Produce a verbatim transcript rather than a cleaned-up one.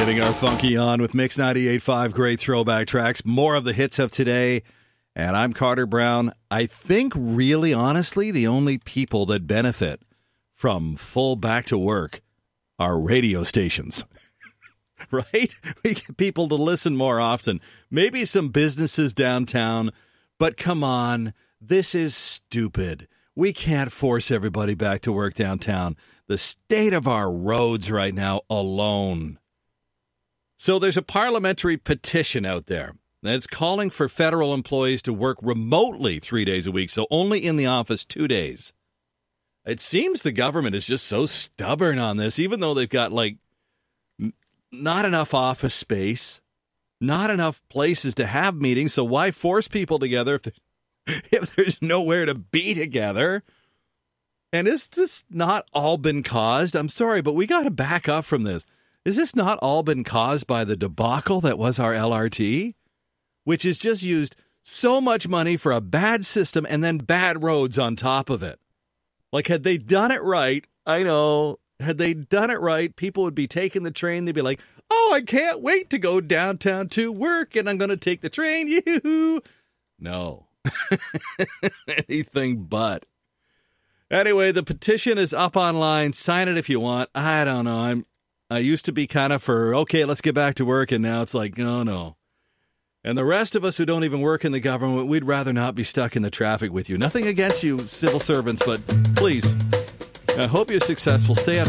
Getting our funky on with Mix ninety-eight point five, great throwback tracks. More of the hits of today. And I'm Carter Brown. I think really, honestly, the only people that benefit from full back to work are radio stations. Right? We get people to listen more often. Maybe some businesses downtown. But come on, this is stupid. We can't force everybody back to work downtown. The state of our roads right now alone. So there's a parliamentary petition out there that's calling for federal employees to work remotely three days a week, so only in the office two days. It seems the government is just so stubborn on this, even though they've got, like, n- not enough office space, not enough places to have meetings, so why force people together if there's, if there's nowhere to be together? And is this not all been caused? I'm sorry, but we got to back up from this. Is this not all been caused by the debacle that was our L R T, which has just used so much money for a bad system and then bad roads on top of it? Like, had they done it right, I know, had they done it right, people would be taking the train. They'd be like, oh, I can't wait to go downtown to work, and I'm going to take the train. Yoo-hoo. No. Anything but. Anyway, the petition is up online. Sign it if you want. I don't know. I'm I used to be kind of for, okay, let's get back to work, and now it's like, no, no. And the rest of us who don't even work in the government, we'd rather not be stuck in the traffic with you. Nothing against you, civil servants, but please, I hope you're successful. Stay at